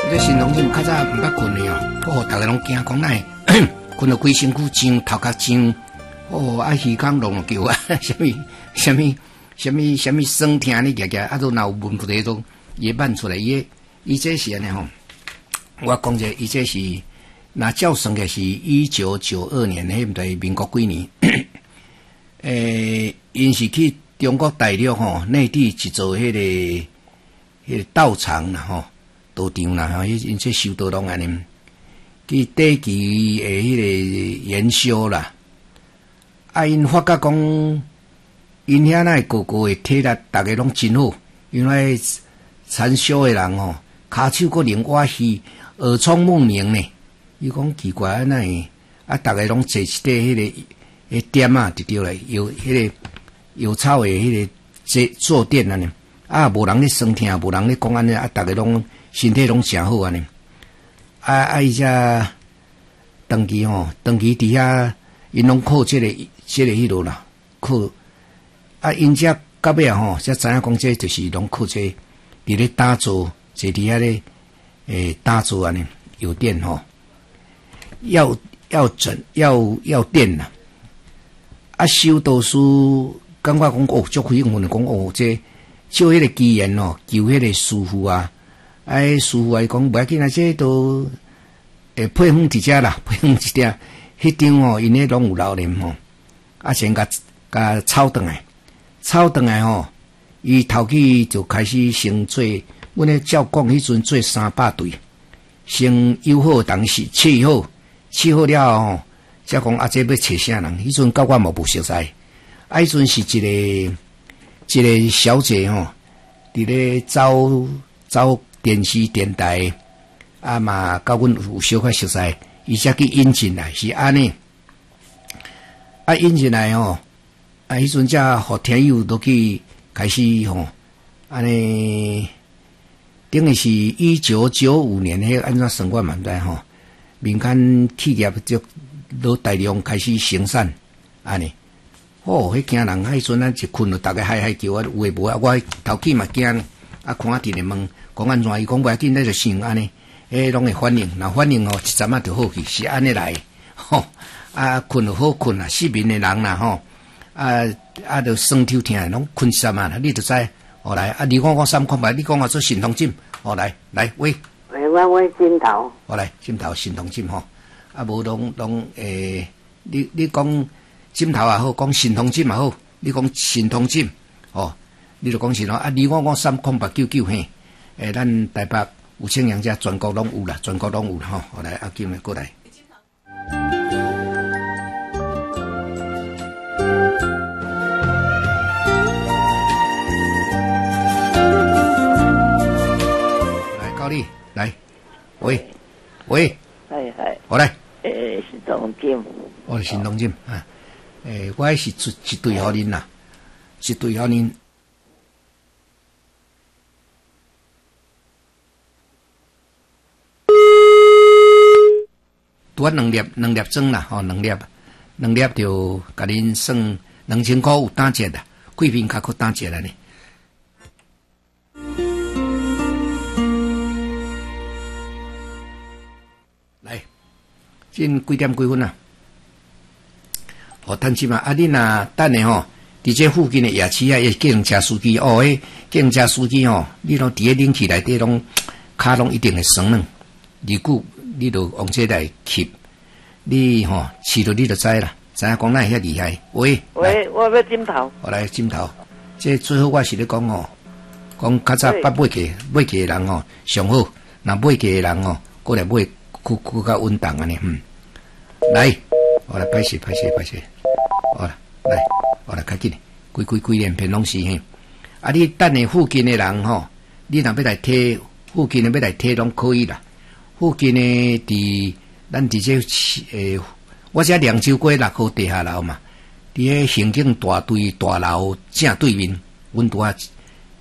这神农症较早毋捌困的哦，哦，大家拢惊讲奈，困到规身躯痒，头壳痒，哦，啊，耳孔弄叫啊，什么酸痛哩，夹夹，啊，都若有问题都也办出来，伊这是安尼吼，我讲者，伊这是那照算嘅是1992年，迄毋知民国几年，因是去中国大陆吼内地制作迄个道场啦吼。道场啦，吼，因这修道拢安尼，去短期诶迄个研修啦。啊，因发觉讲，因遐那个个诶体力，逐个拢真好。因为禅修诶人吼，骹手阁能挖虚，耳聪目明呢。伊讲奇怪安尼，啊，逐个拢坐一块迄个点啊，就对了，有迄个药草诶迄个坐垫安尼。啊，无人咧酸痛，无人咧讲安尼，啊，逐个拢身体拢诚好安尼。伊只长期伫遐，因拢靠即个迄落啦，靠。因只到尾吼，才知影讲这就是拢靠这伫咧打坐，坐伫遐咧打坐安尼，药店吼，药店啦。修道士感觉讲哦，足开运讲哦，这。照迄个机缘哦，求迄个师傅啊，师傅讲袂要紧啊，这都配方伫遮啦，配方一点，迄张哦，因迄拢有留念吼，先甲抄转来吼，伊头起就开始先做，阮咧照讲迄阵做300对，先友好当时试好了吼，才讲这要找啥人？迄阵甲我无熟悉，迄阵是一个小姐吼，伫咧走电视电台，嘛甲阮有小可熟悉，伊才去引进来，是安尼。引进来吼，迄阵才互听友都去开始吼，安尼，等于是1995年迄安怎算我嘛毋知吼，民间企业就都大量开始生产，安尼。哦，迄惊人，迄阵咱一困就逐个嗨叫啊，有诶无啊？我头起嘛惊，看电咧问，讲安怎？伊讲袂要紧，咱就想安尼，拢会反应，若反应吼，一阵仔就好去，是安尼来，吼，困就好困啦，失眠诶人啦，吼，就酸头痛，拢困啥嘛？你就知，哦来，你讲我3看吧，你讲我做神通针，哦来，喂， 我枕头， 哦来，枕头神通针吼，无拢你讲。枕头也好，讲神通针也好，你讲神通针，哦，你就讲神通你我30899嘿，咱台北有请人家全国拢有啦，全国拢有啦吼，好来阿金过来。来高丽，来，喂， 嗨， 好来， 神通针， 哦，神通针啊。我是一对互恁啦，一对互恁。拄两粒装啦，吼，两粒就甲恁算2000块有打折啦，贵宾较可打折啦呢。来，今几点几分啊？哦，趁钱嘛，恁若等下吼，伫这附近的夜市啊，计程车司机哦，计程车司机吼，你拢伫咧冷气内底拢骹拢一定会酸软，如果你就往这来吸，你吼试着你就知啦，知影讲咱遐厉害。喂， 我要枕头。 我来枕头，这最好我是咧讲吼，讲较早买起的人吼上好，若买起的人吼，过来买较稳当安尼，来，我来拍摄。好啦，来，我来较紧，规连片拢是嘿。你等下附近的人吼，你若要来摕，附近的要来摕拢可以啦。附近的咱伫这我这凉州街6号地下楼嘛，伫迄刑警大队大楼正对面，阮拄仔